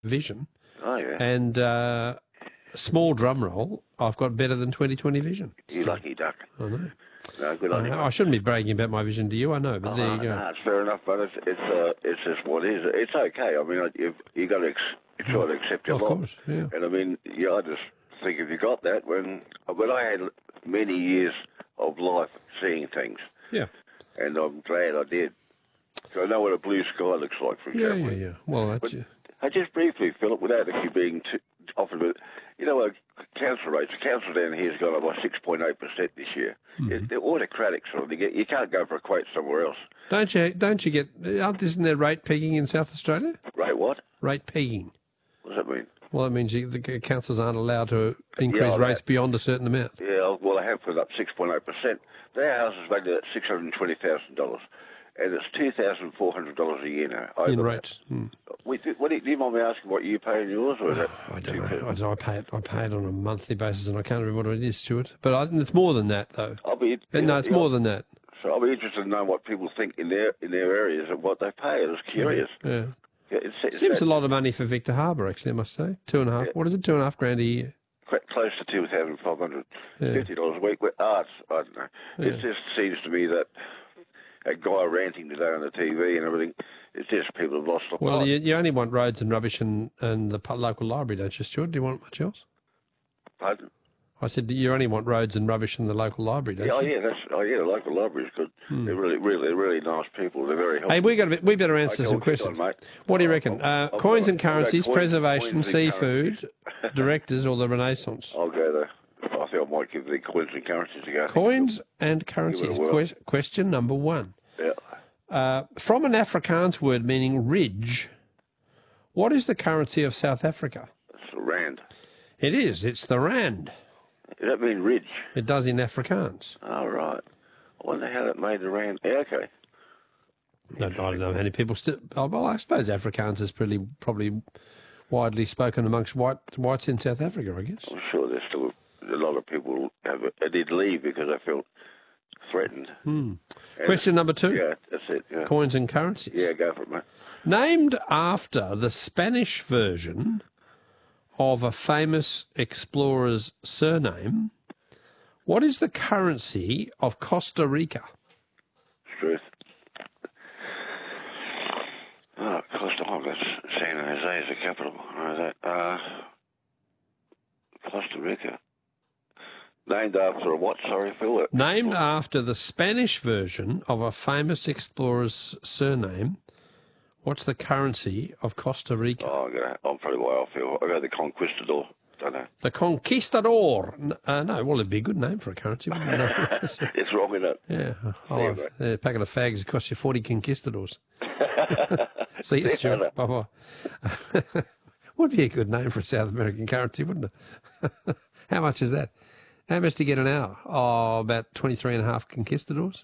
vision. Oh, yeah. And small drum roll, I've got better than 20/20 vision. You lucky duck. I know. No, good on you. I shouldn't be bragging about my vision to you, I know, but there you go. No, it's fair enough, but it's just what it is. It's okay. I mean, you got to try to accept your Of lot. course, yeah. And I mean, yeah, I just think if you got that, when I had many years of life seeing things, Yeah. and I'm glad I did. So I know what a blue sky looks like, for example. Yeah. Well, that's... Just briefly, Philip, without actually being offered it, you know, council rates. The council down here has gone up by 6.8% this year. They're autocratic, sort of. You can't go for a quote somewhere else. Don't you get... Isn't there rate pegging in South Australia? Right, what? Rate pegging. What does that mean? Well, it means the councils aren't allowed to increase rates beyond a certain amount. Yeah, well, they have put up 6.8%. Their house is valued at $620,000, and it's $2,400 a year now. In rates. Do you mind me asking what you pay in yours, or is that? I don't know. I pay it on a monthly basis, and I can't remember what it is, Stuart. But it's more than that, though. It's more than that. So I'll be interested to know what people think in their areas and what they pay. I was curious. Yeah. It seems a lot of money for Victor Harbour, actually, I must say. 2.5. Yeah. What is it? $2.5 a year. Close to $2,550 a week. I don't know. Yeah. It just seems to me that a guy ranting today on the TV and everything, it's just people have lost the plot. Well, you only want roads and rubbish and the local library, don't you, Stuart? Do you want much else? Pardon? I said you only want roads and rubbish in the local library, don't you? The local library is good. They're really nice people. They're very helpful. Hey, we better answer some questions. On, what do you reckon? Coins and currencies, preservation, seafood, directors, or the Renaissance? I'll go there. I think I might give the coins and currencies a go. Coins and currencies. Question number 1. Yeah. From an Afrikaans word meaning ridge, what is the currency of South Africa? It's the rand. It is. It's the rand. Does that mean ridge? It does in Afrikaans. Oh, right. I wonder how that made the rand. Yeah, okay. I don't know how many people still... Well, I suppose Afrikaans is probably widely spoken amongst whites in South Africa, I guess. I'm sure there's still a lot of people did leave because they felt threatened. Question number 2. Yeah, that's it. Yeah. Coins and currencies. Yeah, go for it, mate. Named after the Spanish version of a famous explorer's surname, what is the currency of Costa Rica? Truth. That's San Jose is the capital. Costa Rica. Named after a what? Sorry, Phil. Named after the Spanish version of a famous explorer's surname. What's the currency of Costa Rica? I'm probably way off here. I go the Conquistador. Don't know. The Conquistador. No, well, it'd be a good name for a currency, wouldn't it? It's wrong with that. Yeah. A packet of fags costs you 40 Conquistadors. See you, Stuart. Bye-bye. Would be a good name for a South American currency, wouldn't it? How much is that? How much do you get an hour? Oh, about 23.5 Conquistadors.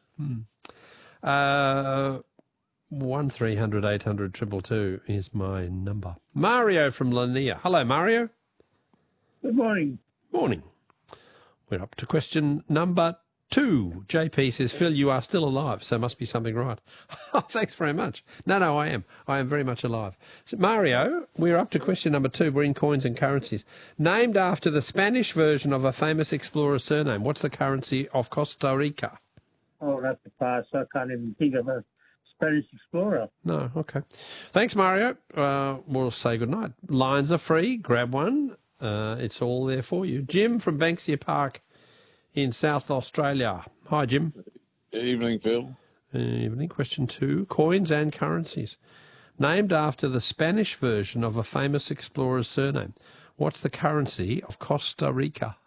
1300 800 222 is my number. Mario from Lanier. Hello, Mario. Good morning. Morning. We're up to question number 2. JP says, Phil, you are still alive, so must be something right. Oh, thanks very much. No, I am. I am very much alive. So, Mario, we're up to question number 2. We're in coins and currencies. Named after the Spanish version of a famous explorer's surname, what's the currency of Costa Rica? Oh, that's a pass. I can't even think of a Spanish explorer. No, okay. Thanks, Mario. We'll say goodnight. Lines are free. Grab one. It's all there for you. Jim from Banksia Park in South Australia. Hi, Jim. Evening, Phil. Evening. Question 2. Coins and currencies. Named after the Spanish version of a famous explorer's surname. What's the currency of Costa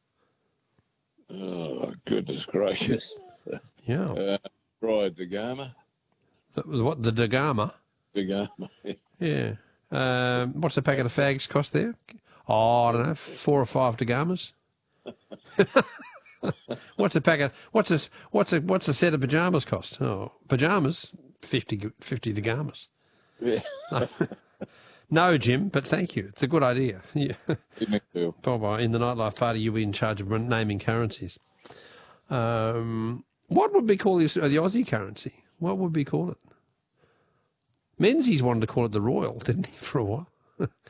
Oh, goodness gracious. Yeah. Fried the Gama. What, the Dagama? The Gama. Yeah. What's a packet of fags cost there? Oh, I don't know, 4 or 5 Dagamas. What's a packet? What's a set of pajamas cost? Oh, pajamas, 50 Dagamas. Yeah. No, Jim, but thank you. It's a good idea. Yeah. Bye-bye. In the nightlife party, you'll be in charge of naming currencies. What would we call this, the Aussie currency? What would we call it? Menzies wanted to call it the Royal, didn't he, for a while?